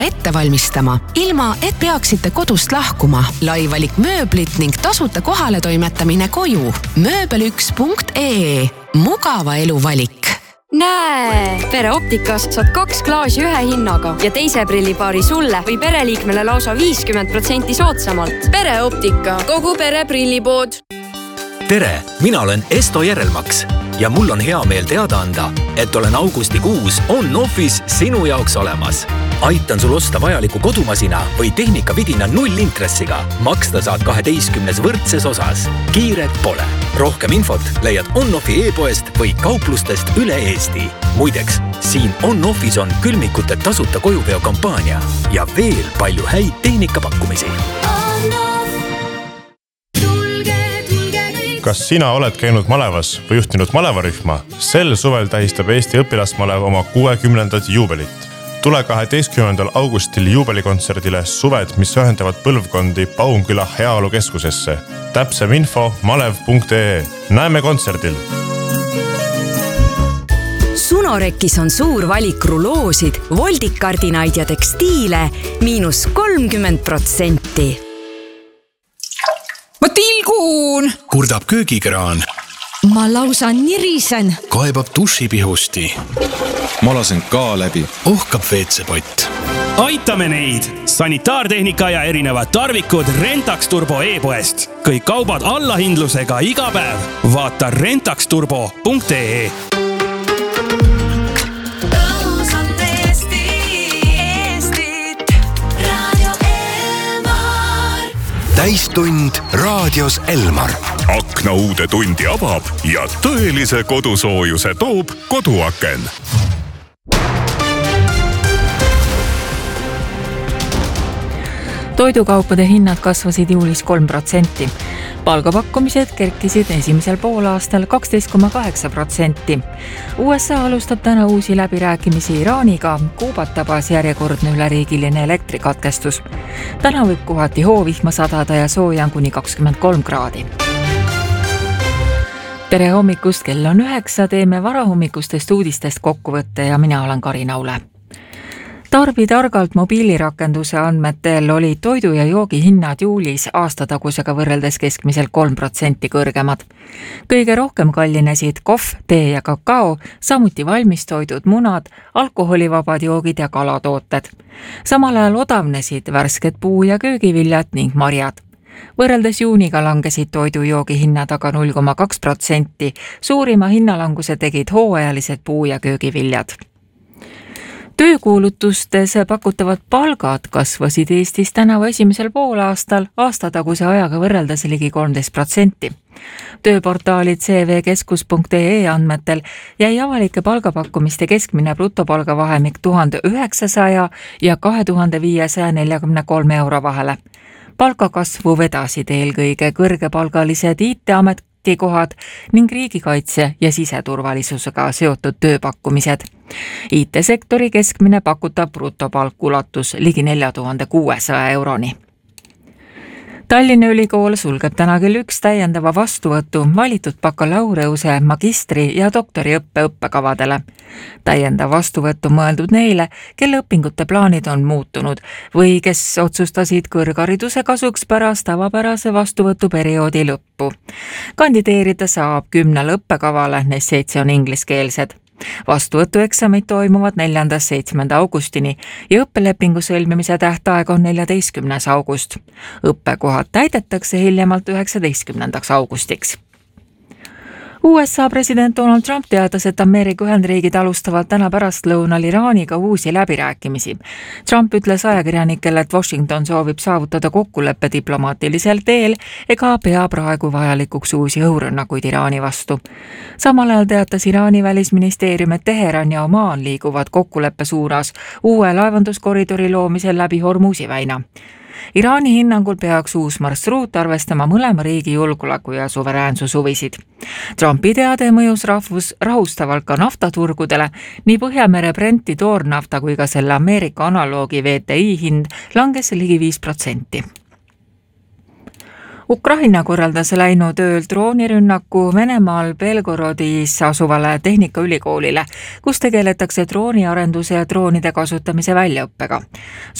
ette valmistama, ilma et peaksite kodust lahkuma. Lai valik mööblit ning tasuta kohale toimetamine koju. Mööbel1.ee. Mugava elu valik. Näe! Pereoptikas saad 2 klaasi ühe hinnaga ja teise prillipaari sulle või pereliikmele lausa 50% soodsamalt. Pereoptika, kogu pere prillipood. Tere, mina olen Esto Järelmaks ja mul on hea meel teada anda, et olen augustikuus On-Office sinu jaoks olemas. Aitan sul osta vajaliku kodumasina või tehnikavidina 0 intressiga. Maksta saad 12 võrdses osas. Kiiret pole. Rohkem infot leiad On-Offi e-poest või kauplustest üle Eesti. Muideks, siin On-Office on külmikute tasuta kojuveo kampaania ja veel palju häid tehnikapakkumisi. Kas sina oled käinud malevas või juhtinud malevarühma? Sel suvel tähistab Eesti õpilasmalev oma 60. juubelit. Tule 12. augustil juubelikontserdile Suved, mis ühendavad põlvkondi Paunküla heaolukeskusesse. Täpsem info malev.ee. Näeme kontserdil! Sunorekis on suur valik ruloosid, voldikardinaid ja tekstiile -30%. Ma tilgun! Kurdab köögikraan. Ma lausa nirisen. Kaebab dušipihusti. Ma lasen ka läbi. Ohkab WC-pott. Aitame neid! Sanitaartehnika ja erinevad tarvikud Rentax Turbo e-poest. Kõik kaubad allahindlusega iga päev. Vaata rentaxturbo.ee. Täistund raadios Elmar. Akna uude tundi avab ja tõelise kodusoojuse toob koduaken. Toidukaupade hinnad kasvasid juulis 3%. Palgapakkumised kerkisid esimesel poolaastal 12,8%. USA alustab täna uusi läbirääkimisi Iraaniga. Kuubat tabas järjekordne üleriigiline elektrikatkestus. Täna võib kohati hoovihma sadada ja sooja on kuni 23 kraadi. Tere hommikust, kell on 9, teeme varahommikustest uudistest kokkuvõtte ja mina olen Karin Aule. Tarbi targalt mobiilirakenduse andmetel oli toidu ja joogi hinnad juulis aastatagusega võrreldes keskmiselt 3% kõrgemad. Kõige rohkem kallinesid kohv, tee ja kakao, samuti valmistoidud, munad, alkoholivabad joogid ja kalatooted. Samal ajal odavnesid värsked puu- ja köögiviljad ning marjad. Võrreldes juuniga langesid toidujoogi hinnad aga 0,2%. Suurima hinnalanguse tegid hooajalised puu- ja köögiviljad. Töökuulutustes pakutavad palgad kasvasid Eestis tänavu esimesel poolaastal aastataguse ajaga võrreldes ligi 13%. Tööportaalid cvkeskus.ee andmetel jäi avalike palgapakkumiste keskmine brutopalga vahemik 1900 ja 2543 euro vahele. Palgakasvu vedasid eelkõige kõrgepalgalised IT-ametikohad ning riigikaitse ja siseturvalisusega seotud tööpakkumised. IT-sektori keskmine pakutav brutopalk ulatus ligi 4600 euroni. Tallinna Ülikool sulgeb täna kell 1 täiendava vastuvõttu valitud bakalaureuse, magistri ja doktoriõppe õppekavadele. Täiendav vastuvõttu mõeldud neile, kelle õpingute plaanid on muutunud või kes otsustasid kõrghariduse kasuks pärast tavapärase vastuvõtuperioodi lõppu. Kandideerida saab 10 õppekavale, neist 7 on ingliskeelsed. Vastuvõtueksamid toimuvad 4.–7. augustini ja õppelepingu sõlmimise tähtaeg on 14. august. Õppekohad täidetakse hiljemalt 19. augustiks. USA president Donald Trump teatas, et Ameerika Ühendriigid alustavad täna pärastlõunal Iraaniga uusi läbirääkimisi. Trump ütles ajakirjanikele, et Washington soovib saavutada kokkuleppe diplomaatilisel teel ega pea praegu vajalikuks uusi õhurünnakuid Iraani vastu. Samal ajal teatas Iraani välisministeerium, et Teheran ja Omaan liiguvad kokkuleppe suunas uue laevanduskoridori loomisel läbi Hormuzi väina. Iraani hinnangul peaks uus marsruut arvestama mõlema riigi julgeoleku ja suveräänsushuvisid. Trumpi teade mõjus rahustavalt ka naftaturgudele, nii Põhjamere Brenti toornafta kui ka selle Ameerika analoogi VTI hind langes ligi 5%. Ukraina korraldas läinud ööl droonirünnaku Venemaal Belgorodis asuvale Tehnikaülikoolile, kus tegeletakse drooniarenduse ja droonide kasutamise väljaõppega.